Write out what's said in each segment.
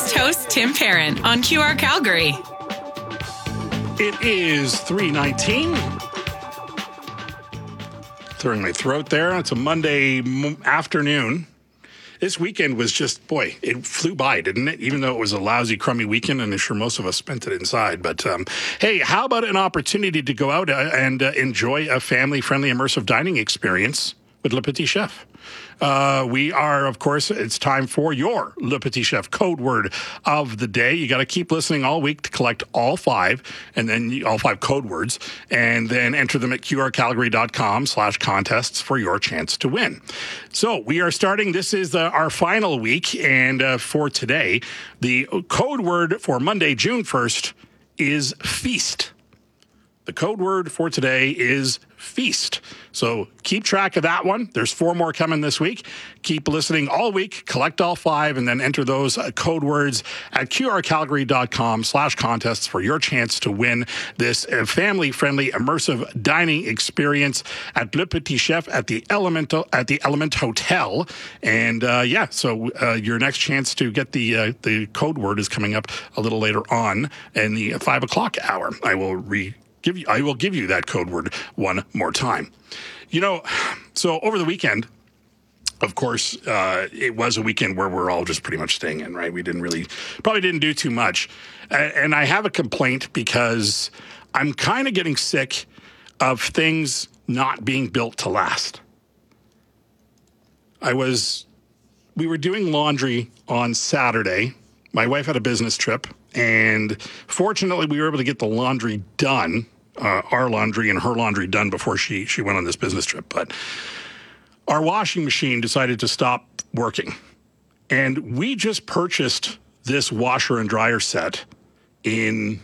Podcast host Tim Parent on QR Calgary. It is 3:19. Clearing my throat there. It's a Monday afternoon. This weekend was just, boy, it flew by, didn't it? Even though it was a lousy, crummy weekend, and I'm sure most of us spent it inside. But hey, how about an opportunity to go out and enjoy a family-friendly immersive dining experience with Le Petit Chef? We are, of course, it's time for your Le Petit Chef code word of the day. You got to keep listening all week to collect all five, and then all five code words, and then enter them at qrcalgary.com/contests for your chance to win. So we are starting. This is our final week, and for today, the code word for Monday, June 1st, is feast. The code word for today is feast. So keep track of that one. There's 4 more coming this week. Keep listening all week, collect all 5, and then enter those code words at qrcalgary.com/contests for your chance to win this family-friendly immersive dining experience at Le Petit Chef at the Element Hotel. And so your next chance to get the code word is coming up a little later on in the 5 o'clock hour. I will give you that code word one more time. So over the weekend, of course, it was a weekend where we're all just pretty much staying in, right? We probably didn't do too much. And I have a complaint because I'm kind of getting sick of things not being built to last. We were doing laundry on Saturday. My wife had a business trip, and fortunately we were able to get the laundry done. Our laundry and her laundry done before she went on this business trip. But our washing machine decided to stop working. And we just purchased this washer and dryer set in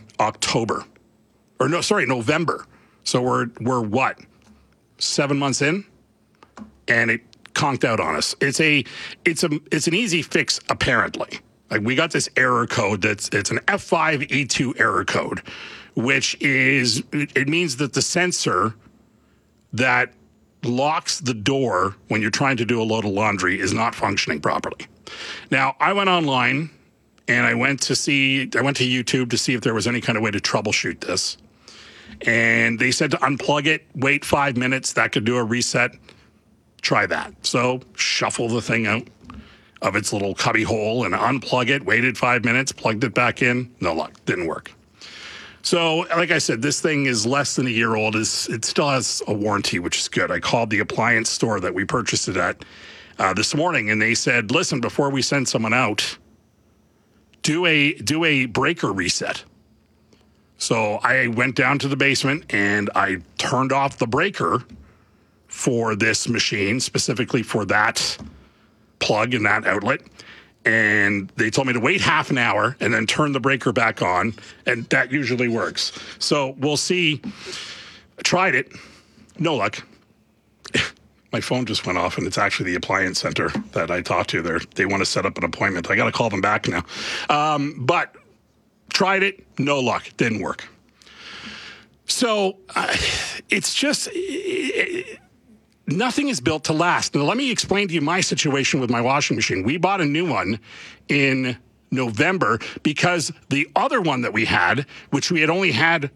November. So we're what? 7 months in? And it conked out on us. It's an easy fix, apparently. Like, we got this error code it's an F5E2 error code, which it means that the sensor that locks the door when you're trying to do a load of laundry is not functioning properly. Now, I went online and I went to YouTube to see if there was any kind of way to troubleshoot this. And they said to unplug it, wait 5 minutes, that could do a reset. Try that. So shuffle the thing out of its little cubby hole and unplug it, waited 5 minutes, plugged it back in. No luck, didn't work. So, like I said, this thing is less than a year old. It still has a warranty, which is good. I called the appliance store that we purchased it at this morning, and they said, listen, before we send someone out, do a breaker reset. So I went down to the basement, and I turned off the breaker for this machine, specifically for that plug in that outlet. And they told me to wait half an hour and then turn the breaker back on, and that usually works. So we'll see. I tried it. No luck. My phone just went off, and it's actually the appliance center that I talked to. They want to set up an appointment. I got to call them back now. But tried it. No luck. Didn't work. So it's just... nothing is built to last. Now, let me explain to you my situation with my washing machine. We bought a new one in November because the other one that we had, which we had only had